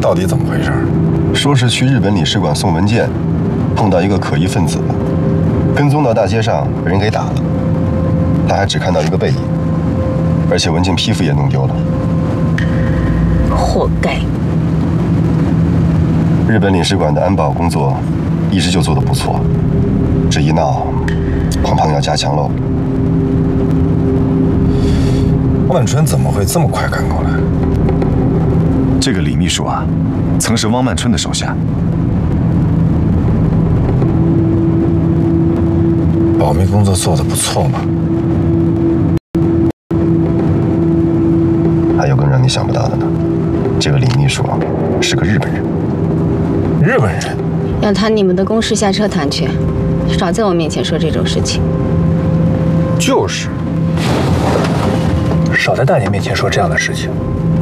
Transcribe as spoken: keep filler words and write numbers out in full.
到底怎么回事？ 说是去日本领事馆送文件，碰到一个可疑分子，跟踪到大街上被人给打了。他还只看到一个背影，而且文件批复也弄丢了。 活该！ 日本领事馆的安保工作一直就做得不错，这一闹，恐怕要加强喽。 万春怎么会这么快赶过来？ 这个李秘书啊，曾是汪曼春的手下。 保密工作做得不错嘛。 还有更让你想不到的呢，这个李秘书是个日本人。 日本人？ 要谈你们的公事下车谈去，少在我面前说这种事情。 就是，少在大爷面前说这样的事情。